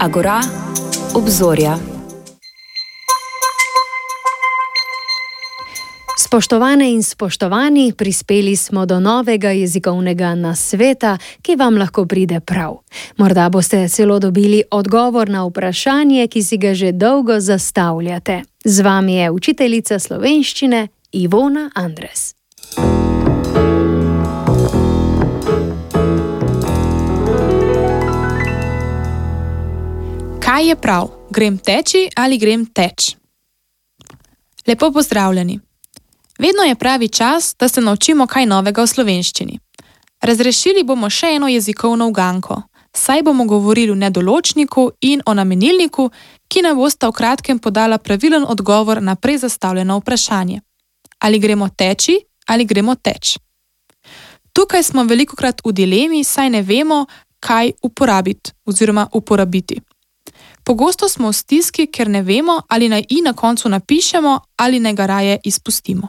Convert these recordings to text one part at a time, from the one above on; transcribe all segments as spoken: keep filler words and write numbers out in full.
Agora, obzorja. Spoštovane in spoštovani, prispeli smo do novega jezikovnega nasveta, ki vam lahko pride prav. Morda boste celo dobili odgovor na vprašanje, ki si ga že dolgo zastavljate. Z vami je učiteljica slovenščine Ivona Andres. Kaj je prav? Grem teči ali grem teč? Lepo pozdravljeni. Vedno je pravi čas, da se naučimo kaj novega v slovenščini. Razrešili bomo še eno jezikovno uganko, saj bomo govorili o nedoločniku in o namenilniku, ki nam bosta v kratkem podala pravilen odgovor na prej zastavljeno vprašanje. Ali gremo teči ali gremo teč? Tukaj smo velikokrat v dilemi, saj ne vemo, kaj uporabiti oziroma uporabiti. Pogosto smo v stiski, ker ne vemo, ali naj i na koncu napišemo ali naj ga raje izpustimo.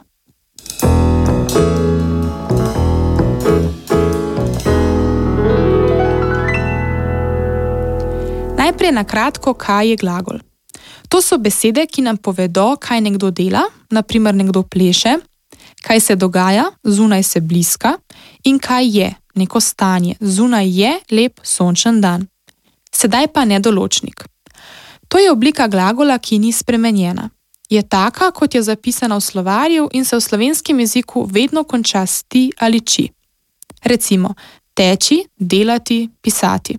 Najprej na kratko, kaj je glagol. To so besede, ki nam povedo, kaj nekdo dela, na primer nekdo pleše, kaj se dogaja, zunaj se bliska, in kaj je, neko stanje, zunaj je lep sončen dan. Sedaj pa nedoločnik. To je oblika glagola, ki ni spremenjena. Je taka, kot je zapisana v slovarju in se v slovenskem jeziku vedno konča s ti ali či. Recimo, teči, delati, pisati.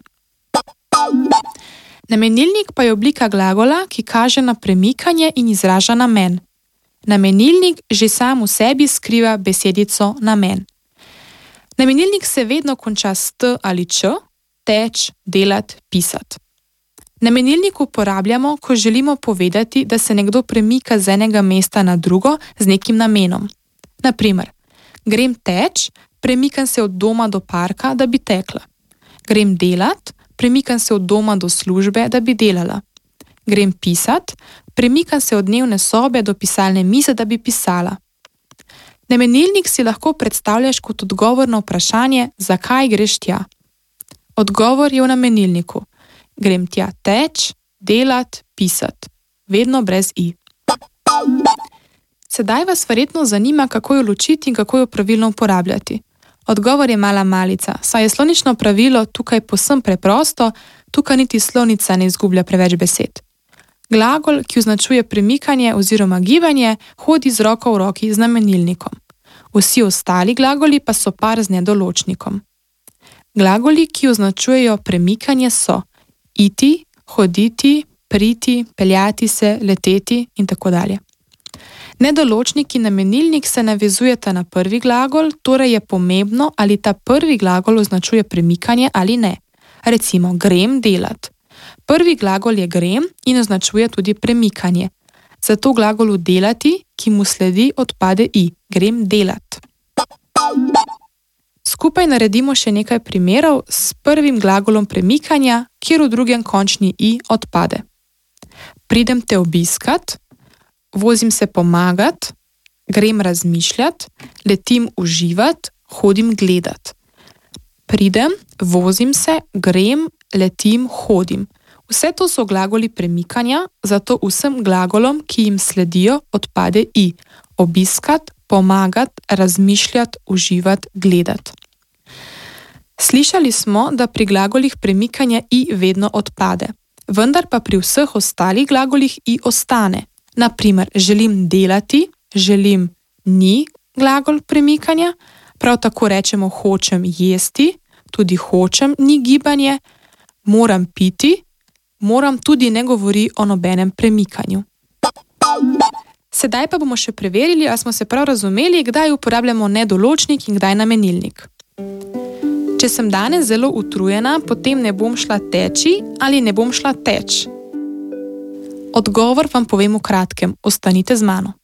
Namenilnik pa je oblika glagola, ki kaže na premikanje in izraža namen. Namenilnik že sam v sebi skriva besedico namen. Namenilnik se vedno konča s t ali č, teč, delat, pisat. Namenilnik uporabljamo, ko želimo povedati, da se nekdo premika z enega mesta na drugo z nekim namenom. Na primer, grem teč, premikam se od doma do parka, da bi tekla. Grem delat, premikam se od doma do službe, da bi delala. Grem pisat, premikam se od dnevne sobe do pisalne mize, da bi pisala. Namenilnik si lahko predstavljaš kot odgovor na vprašanje, zakaj greš tja. Odgovor je v namenilniku. Grem tja teč, delat, pisat. Vedno brez i. Sedaj vas verjetno zanima, kako jo ločiti in kako jo pravilno uporabljati. Odgovor je mala malica, saj je slovnično pravilo tukaj povsem preprosto, tukaj niti slovnica ne izgublja preveč besed. Glagol, ki označuje premikanje oziroma gibanje, hodi z roko v roki z namenilnikom. Vsi ostali glagoli pa so par z nedoločnikom. Glagoli, ki označujejo premikanje, so iti, hoditi, priti, peljati se, leteti in tako dalje. Nedoločnik in namenilnik se navezujeta na prvi glagol, torej je pomembno, ali ta prvi glagol označuje premikanje ali ne. Recimo, grem delat. Prvi glagol je grem in označuje tudi premikanje. Zato glagolu delati, ki mu sledi, odpade i. Grem delat. Skupaj naredimo še nekaj primerov s prvim glagolom premikanja, kjer v drugem končni i odpade. Pridem te obiskat, vozim se pomagat, grem razmišljat, letim uživat, hodim gledat. Pridem, vozim se, grem, letim, hodim. Vse to so glagoli premikanja, zato vsem glagolom, ki jim sledijo, odpade i. Obiskat, pomagat, razmišljat, uživat, gledat. Slišali smo, da pri glagolih premikanja i vedno odpade, vendar pa pri vseh ostalih glagolih i ostane. Na primer, želim delati, želim ni glagol premikanja, prav tako rečemo hočem jesti, tudi hočem ni gibanje, moram piti, moram tudi ne govori o nobenem premikanju. Sedaj pa bomo še preverili, ali smo se prav razumeli, kdaj uporabljamo nedoločnik in kdaj namenilnik. Če sem danes zelo utrujena, potem ne bom šla teči ali ne bom šla teč. Odgovor vam povem v kratkem, ostanite z mano.